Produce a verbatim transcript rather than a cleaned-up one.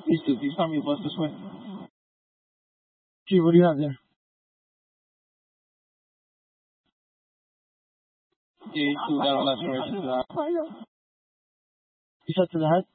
These two, these tell me what's this way. Gee, what do you have there? Yeah, you two got all that direction to the You said to the head?